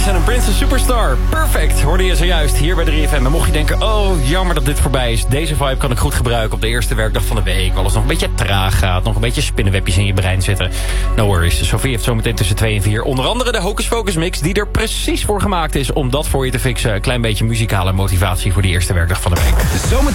en een Princess Superstar. Perfect, hoorde je zojuist hier bij 3FM. En mocht je denken, oh, jammer dat dit voorbij is. Deze vibe kan ik goed gebruiken op de eerste werkdag van de week. Wel eens nog een beetje traag gaat. Nog een beetje spinnenwebjes in je brein zitten. No worries. Sophie heeft zometeen tussen 2 en 4. Onder andere de Hocus Pocus mix. Die er precies voor gemaakt is om dat voor je te fixen. Een klein beetje muzikale motivatie voor die eerste werkdag van de week.